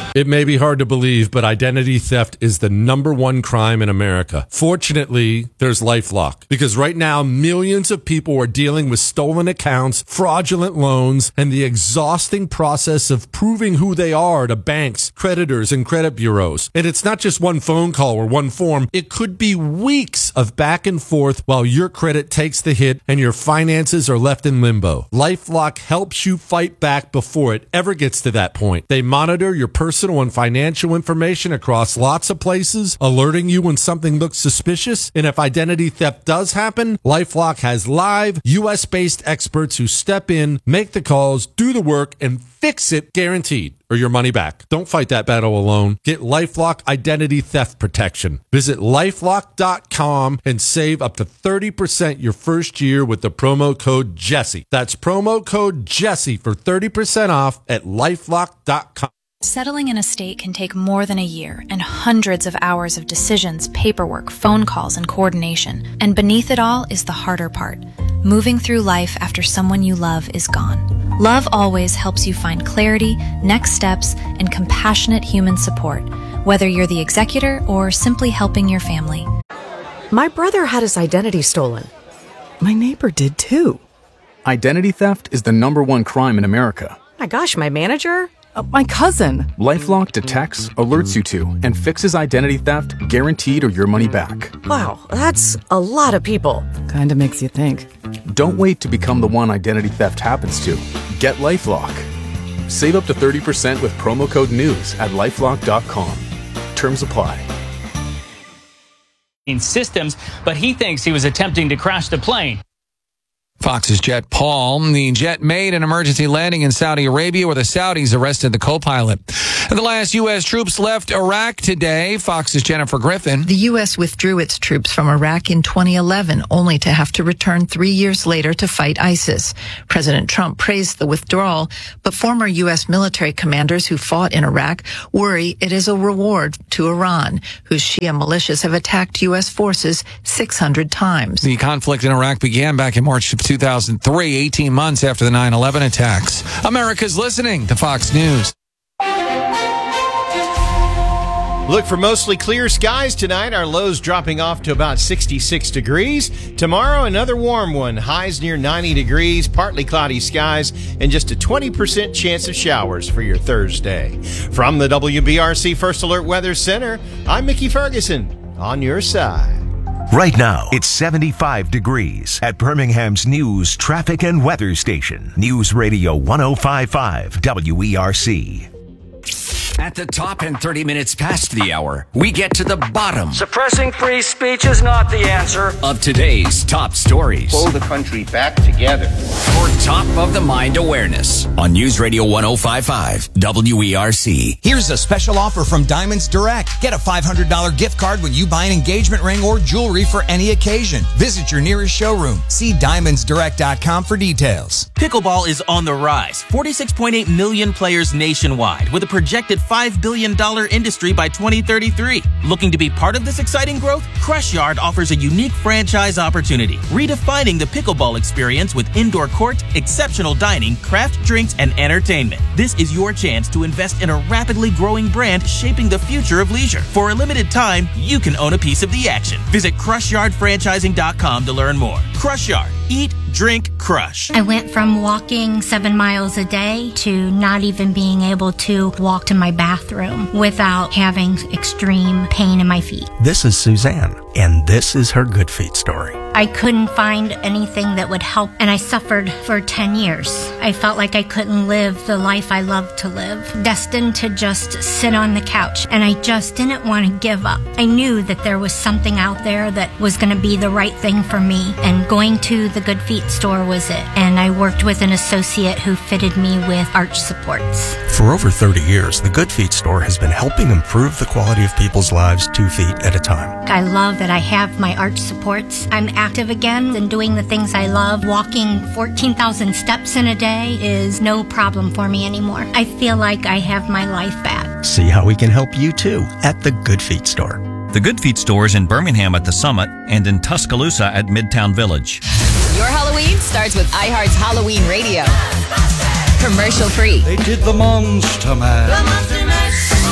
It may be hard to believe, but identity theft is the number one crime in America. Fortunately, there's LifeLock, because right now, millions of people are dealing with stolen accounts, fraudulent loans, and the exhausting process of proving who they are to banks, creditors, and credit bureaus. And it's not just one phone call or one form. It could be weeks of back and forth while your credit takes the hit and your finances are left in limbo. LifeLock helps you fight back before it ever gets to that point. They monitor your personal and financial information across lots of places, alerting you when something looks suspicious. And if identity theft does happen, LifeLock has live, U.S.-based experts who step in, make the calls, do the work, and fix it guaranteed, or your money back. Don't fight that battle alone. Get LifeLock Identity Theft Protection. Visit LifeLock.com and save up to 30% your first year with the promo code Jesse. That's promo code Jesse for 30% off at LifeLock.com. Settling in a state can take more than a year and hundreds of hours of decisions, paperwork, phone calls, and coordination. And beneath it all is the harder part, moving through life after someone you love is gone. Love Always helps you find clarity, next steps, and compassionate human support, whether you're the executor or simply helping your family. My brother had his identity stolen. My neighbor did too. Identity theft is the number one crime in America. My gosh, my manager? My cousin. LifeLock detects, alerts you to, and fixes identity theft guaranteed or your money back. Wow, that's a lot of people. Kinda makes you think. Don't wait to become the one identity theft happens to. Get LifeLock. Save up to 30% with promo code NEWS at LifeLock.com. Terms apply. Systems, but he thinks he was attempting to crash the plane. Fox's Jet Paul. The jet made an emergency landing in Saudi Arabia where the Saudis arrested the co-pilot. And the last U.S. troops left Iraq today. Fox's Jennifer Griffin. The U.S. withdrew its troops from Iraq in 2011, only to have to return 3 years later to fight ISIS. President Trump praised the withdrawal, but former U.S. military commanders who fought in Iraq worry it is a reward to Iran, whose Shia militias have attacked U.S. forces 600 times. The conflict in Iraq began back in March of 2003, 18 months after the 9/11 attacks. America's listening to Fox News. Look for mostly clear skies tonight. Our lows dropping off to about 66 degrees. Tomorrow, another warm one. Highs near 90 degrees, partly cloudy skies, and just a 20% chance of showers for your Thursday. From the WBRC First Alert Weather Center, I'm Mickey Ferguson on your side. Right now, it's 75 degrees at Birmingham's news, traffic, and weather station. News Radio 105.5 WERC. At the top and 30 minutes past the hour, we get to the bottom. Suppressing free speech is not the answer. Of today's top stories. Pull the country back together. For top of the mind awareness on News Radio 105.5 WERC. Here's a special offer from Diamonds Direct. Get a $500 gift card when you buy an engagement ring or jewelry for any occasion. Visit your nearest showroom. See diamondsdirect.com for details. Pickleball is on the rise. 46.8 million players nationwide with a projected $5 billion industry by 2033. Looking to be part of this exciting growth? Crush Yard offers a unique franchise opportunity, redefining the pickleball experience with indoor court, exceptional dining, craft drinks, and entertainment. This is your chance to invest in a rapidly growing brand shaping the future of leisure. For a limited time, you can own a piece of the action. Visit CrushYardFranchising.com to learn more. Crush Yard. Eat, drink, crush. I went from walking 7 miles a day to not even being able to walk to my bathroom without having extreme pain in my feet. This is Suzanne, and this is her Good Feet story. I couldn't find anything that would help, and I suffered for 10 years. I felt like I couldn't live the life I loved to live, destined to just sit on the couch, and I just didn't want to give up. I knew that there was something out there that was going to be the right thing for me, and going to the Good Feet store was it. And I worked with an associate who fitted me with arch supports. For over 30 years, the Good Feet store has been helping improve the quality of people's lives 2 feet at a time. I love that I have my arch supports. I'm active again and doing the things I love. Walking 14,000 steps in a day is no problem for me anymore. I feel like I have my life back. See how we can help you too at the Good Feet store. The Good Feet store is in Birmingham at the Summit and in Tuscaloosa at Midtown Village. Your Halloween starts with iHeart's Halloween Radio. Commercial free. They did the Monster Mash.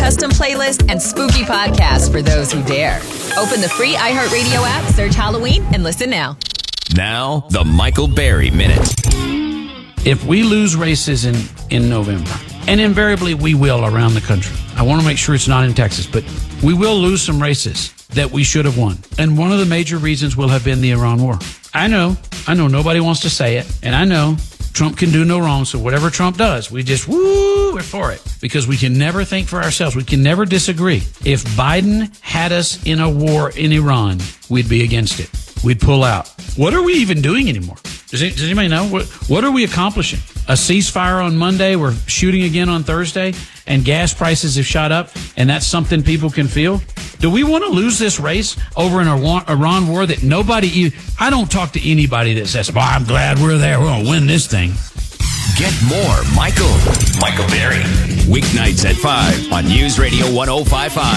custom playlists, and spooky podcasts for those who dare. Open the free iHeartRadio app, search Halloween, and listen now. Now, the Michael Berry Minute. If we lose races in November, and invariably we will around the country, I want to make sure it's not in Texas, but we will lose some races that we should have won. And one of the major reasons will have been the Iran war. I know nobody wants to say it, and I know Trump can do no wrong, so whatever Trump does, we just, we're for it. Because we can never think for ourselves. We can never disagree. If Biden had us in a war in Iran, we'd be against it. We'd pull out. What are we even doing anymore? Does anybody know? What are we accomplishing? A ceasefire on Monday, we're shooting again on Thursday, and gas prices have shot up, and that's something people can feel? Do we want to lose this race over an Iran war that nobody... I don't talk to anybody that says, well, I'm glad we're there. We're going to win this thing. Get more Michael Berry. Weeknights at 5 on News Radio 105.5